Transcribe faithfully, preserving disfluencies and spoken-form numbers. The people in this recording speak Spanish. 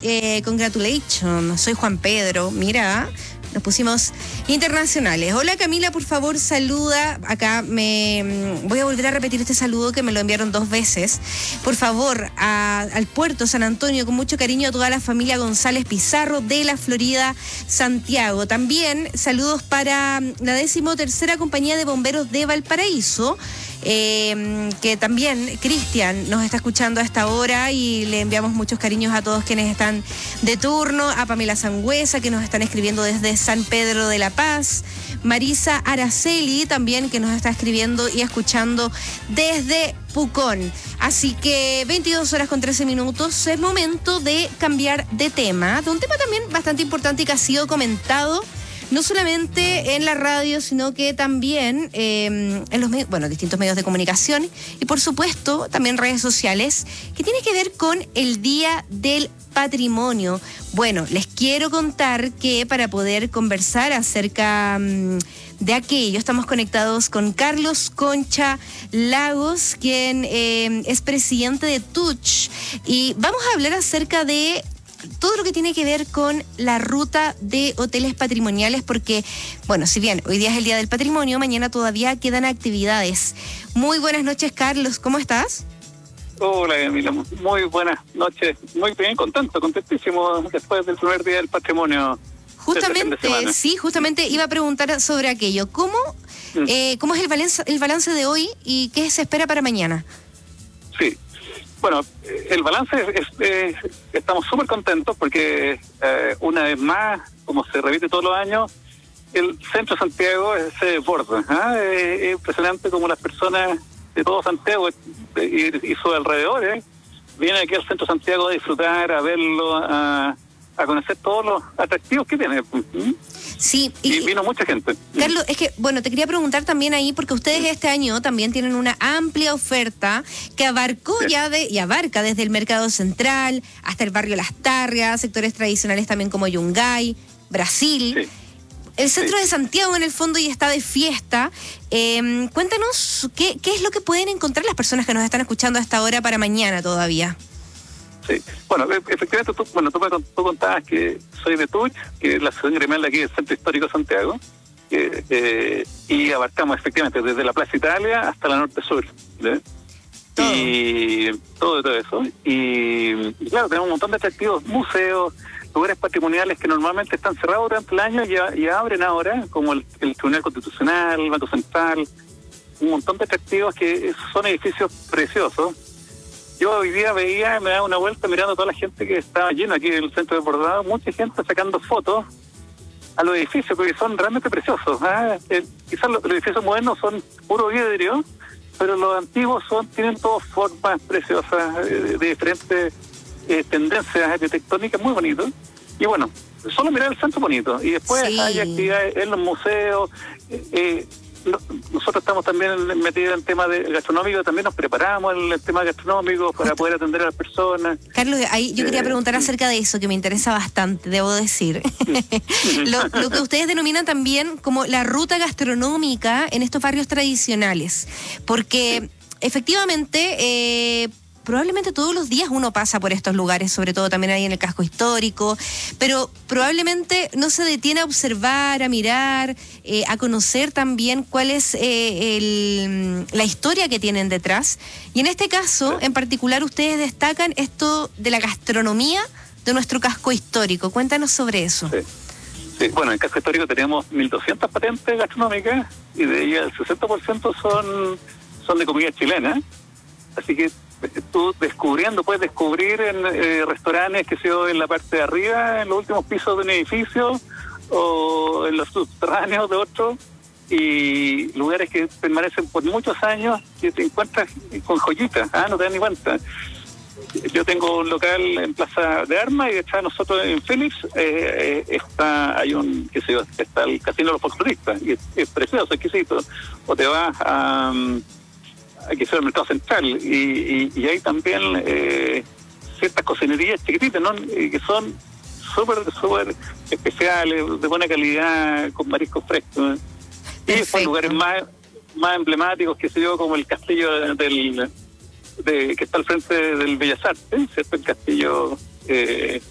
eh, congratulations. Soy Juan Pedro. Mira, nos pusimos internacionales. Hola Camila, por favor, saluda. Acá me voy a volver a repetir este saludo que me lo enviaron dos veces. Por favor, a, al puerto San Antonio, con mucho cariño a toda la familia González Pizarro de la Florida, Santiago. También saludos para la decimotercera compañía de bomberos de Valparaíso. Eh, que también Cristian nos está escuchando a esta hora y le enviamos muchos cariños a todos quienes están de turno, a Pamela Sangüesa que nos están escribiendo desde San Pedro de la Paz, Marisa Araceli también que nos está escribiendo y escuchando desde Pucón. Así que veintidós horas con trece minutos, es momento de cambiar de tema, de un tema también bastante importante y que ha sido comentado no solamente en la radio, sino que también eh, en los medios, bueno, distintos medios de comunicación y por supuesto también redes sociales, que tiene que ver con el Día del Patrimonio. Bueno, les quiero contar que para poder conversar acerca um, de aquello, estamos conectados con Carlos Concha Lagos, quien eh, es presidente de Touch, y vamos a hablar acerca de todo lo que tiene que ver con la ruta de hoteles patrimoniales, porque, bueno, si bien hoy día es el Día del Patrimonio, mañana todavía quedan actividades. Muy buenas noches, Carlos, ¿cómo estás? Hola, Camila, muy buenas noches, muy bien, contento, contentísimo después del primer Día del Patrimonio. Justamente, de sí, justamente iba a preguntar sobre aquello. ¿Cómo, mm. eh, cómo es el balance, el balance de hoy y qué se espera para mañana? Sí. Bueno, el balance es, es, es estamos súper contentos porque eh, una vez más, como se repite todos los años, el centro de Santiago se desborda. ¿eh? Es, es impresionante como las personas de todo Santiago y, y sus alrededores vienen aquí al centro de Santiago a disfrutar, a verlo, a, a conocer todos los atractivos que tiene. ¿Mm? Sí, y, y vino mucha gente. Carlos, es que, bueno, te quería preguntar también ahí, porque ustedes este año también tienen una amplia oferta que abarcó sí. ya de, y abarca desde el Mercado Central hasta el barrio Las Tarrias, sectores tradicionales también como Yungay, Brasil. Sí. El centro sí. de Santiago en el fondo ya está de fiesta. Eh, cuéntanos qué, qué es lo que pueden encontrar las personas que nos están escuchando a esta hora para mañana todavía. Sí, bueno, efectivamente tú, bueno, tú me tú contabas que soy de Touch, que es la asociación gremial de aquí del Centro Histórico de Santiago, que, eh, y abarcamos efectivamente desde la Plaza Italia hasta la Norte Sur, ¿sí? Todo. Y todo, todo eso. Y, y claro, tenemos un montón de atractivos, museos, lugares patrimoniales que normalmente están cerrados durante el año y, y abren ahora, como el, el Tribunal Constitucional, el Banco Central, un montón de atractivos que son edificios preciosos. Yo hoy día veía, me daba una vuelta mirando a toda la gente que estaba llena aquí en el centro de Bordado, mucha gente sacando fotos a los edificios, porque son realmente preciosos. ¿eh? Eh, quizás los, los edificios modernos son puro vidrio, pero los antiguos son tienen todas formas preciosas, eh, de diferentes eh, tendencias arquitectónicas, muy bonitos. Y bueno, solo mirar el centro bonito. Y después sí. hay actividades en los museos. Eh, eh, Nosotros estamos también metidos en temas de gastronómico, también nos preparamos en el tema gastronómico para poder atender a las personas. Carlos, ahí yo quería preguntar eh, acerca de eso, que me interesa bastante, debo decir. lo, lo que ustedes denominan también como la ruta gastronómica en estos barrios tradicionales, porque sí. efectivamente... Eh, probablemente todos los días uno pasa por estos lugares, sobre todo también ahí en el casco histórico, pero probablemente no se detiene a observar, a mirar, eh, a conocer también cuál es eh, el, la historia que tienen detrás. Y en este caso, en particular, ustedes destacan esto de la gastronomía de nuestro casco histórico. Cuéntanos sobre eso. Sí. Sí, bueno, en el casco histórico tenemos mil doscientas patentes gastronómicas y de ellas el sesenta por ciento son, son de comida chilena. Así que tú descubriendo, puedes descubrir en eh, restaurantes que se en la parte de arriba, en los últimos pisos de un edificio, o en los subterráneos de otro, y lugares que permanecen por muchos años y te encuentras con joyitas, ¿ah? No te das ni cuenta. Yo tengo un local en Plaza de Armas y detrás de nosotros en Phillips eh, eh, está hay un qué sé yo, está el Casino de los Folcloristas y es, es precioso, exquisito. O te vas a um, que ser el Mercado Central y, y, y hay también eh, ciertas cocinerías chiquititas, ¿no? Y que son súper súper especiales, de buena calidad, con mariscos frescos. Y después lugares más más emblemáticos, que se dio como el castillo del de que está al frente del Bellas Artes, ¿cierto? El castillo eh,